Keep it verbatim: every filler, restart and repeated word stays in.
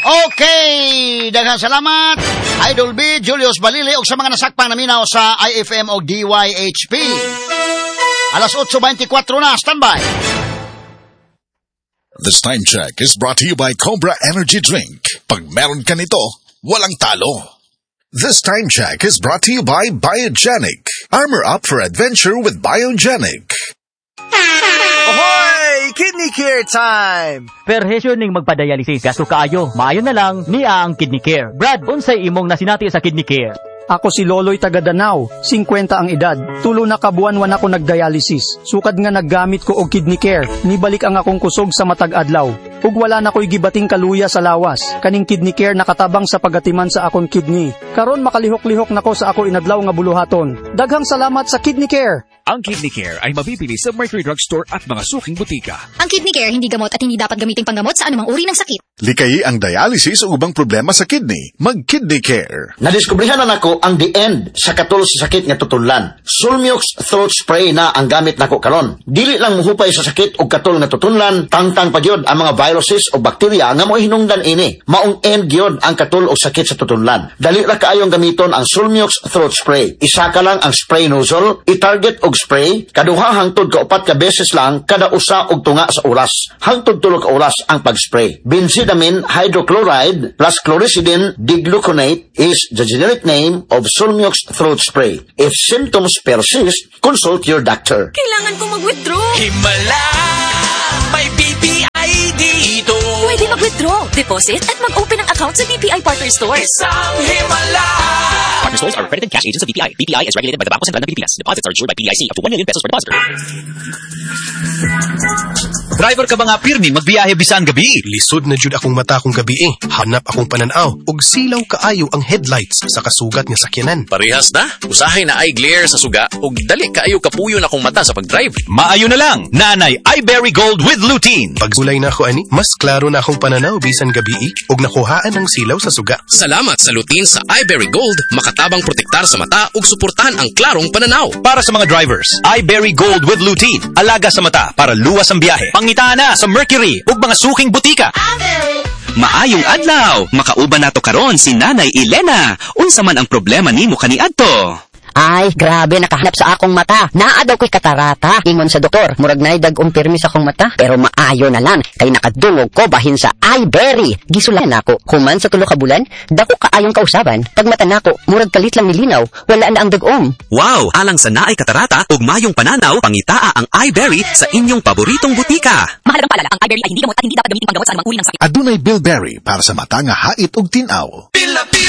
Okay, daghang salamat Idol B, Julius Balili ug sa mga nasakpang naminaw sa I F M o D Y H P. Alas eight twenty-four na, standby. This time check is brought to you by Cobra Energy Drink. Pag meron ka nito, walang talo. This time check is brought to you by Biogenic. Armor up for adventure with Biogenic. Ahoy! Kidney care time! Perhesyo ning magpadialysis. Gasto kaayo. Maayo na lang niya ang kidney care. Brad, unsay imong nasinati sa kidney care? Ako si Loloy taga Danau, fifty ang edad. Tulo na kabuan wan ako nagdialysis. Sukad nga naggamit ko og kidney care. Nibalik ang akong kusog sa matag adlaw. Ug wala na ko'y gibating kaluya sa lawas. Kaning kidney care nakatabang sa pagatiman sa akong kidney. Karon makalihok-lihok nako sa ako inadlaw nga buluhaton. Daghang salamat sa kidney care. Ang Kidney Care ay mabibili sa Mercury Drugstore at mga suking butika. Ang Kidney Care hindi gamot at hindi dapat gamitin panggamot sa anumang uri ng sakit. Likayi ang dialysis o ubang problema sa kidney. Mag-Kidney Care. Nadiskubrihan na nako ang the end sa katol sa sakit nga tutunlan. Sulmux throat spray na ang gamit nako karon. Dili lang muhupay sa sakit og katol nga tutunlan, tangtang pa gyud ang mga viruses o bakterya nga mo'y hinungdan ini. Maong end gyud ang katol og sakit sa tutunlan. Dali ra kaayong gamiton ang Sulmux throat spray. Isa ka lang ang spray nozzle, i-target og spray, kaduha hangtod ka upat ka beses lang kada usa og tunga sa oras. Hangtod tulo ka oras ang pag-spray. Benzidamine hydrochloride plus chlorhexidine digluconate is the generic name of Sulmux throat spray. If symptoms persist, consult your doctor. Kailangan ko mag-withdraw. Himala! May B P I dito! Pwede mag-withdraw, deposit, at mag-open ng account sa B P I Partner Stores. Isang himala! Partner stores are accredited cash agents of B P I. B P I is regulated by the Bangko Sentral ng Pilipinas. Deposits are insured by P D I C up to one million pesos per depositor. Driver ka ba nga pirmi magbiyahe bisan gabi? Lisod na jud akong mata akong gabi eh. Hanap akong pananaw ug silaw kaayo ang headlights sa kasugat nga sakyanan. Parehas na. Usahay na eye glare sa suga ug dali kaayo kapuyo na akong mata sa pagdrive. Maayo na lang. Nanay iBerry Gold with lutein. Pagsulay na ako ani, mas klaro na akong pananaw bisan gabi eh ug nakuhaan ang silaw sa suga. Salamat sa lutein sa iBerry Gold. Makatabang protektar sa mata ug suportahan ang klarong pananaw. Para sa mga drivers, iBerry Gold with lutein. Alaga sa mata para luwas ang biyahe. Pangitaan na sa Mercury ug mga suking butika. Maayong adlaw, makauban nato karon si Nanay Elena. Unsa man ang problema nimo kaniadto? Ay, grabe, nakahanap sa akong mata. Naa daw ko'y katarata. Ingon sa doktor, murag na'y dag-ong pirmi sa akong mata. Pero maayo na lang, kay nakadungog ko bahin sa iBerry. Gisulan nako, human sa tulo ka bulan, dako kaayong kausaban. Pag mata nako, murag kalit lang nilinaw, wala na ang dag-om. Wow, alang sa naay katarata ug mayong pananaw, pangitaa ang iBerry sa inyong paboritong butika. Mahalagang paalala, ang iBerry ay hindi gamot at hindi dapat gamitin panggamot sa anumang uri ng sakit. Adunay Bilberry para sa mata nga hait ug tinaw.